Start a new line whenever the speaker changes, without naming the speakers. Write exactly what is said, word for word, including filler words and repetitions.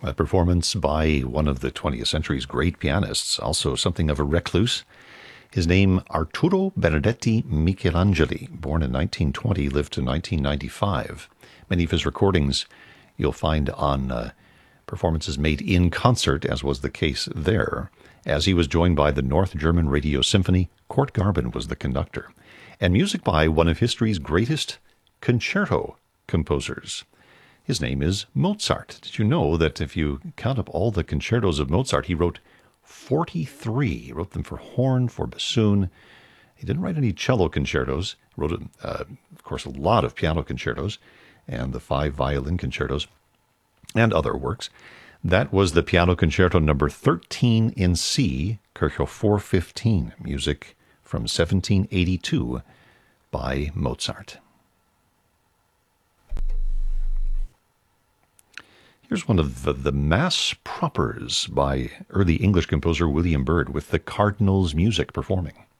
A performance by one of the twentieth century's great pianists, also something of a recluse. His name, Arturo Benedetti Michelangeli, born in nineteen twenty, lived to nineteen ninety-five. Many of his recordings you'll find on uh, performances made in concert, as was the case there. As he was joined by the North German Radio Symphony, Kurt Garben was the conductor. And music by one of history's greatest concerto composers. His name is Mozart. Did you know that if you count up all the concertos of Mozart, he wrote forty-three. He wrote them for horn, for bassoon. He didn't write any cello concertos. He wrote, uh, of course, a lot of piano concertos and the five violin concertos and other works. That was the Piano Concerto number thirteen in C, Kirchhoff four fifteen, music from seventeen eighty-two by Mozart. Here's one of the, the Mass Propers by early English composer William Byrd with the Cardinals Music performing.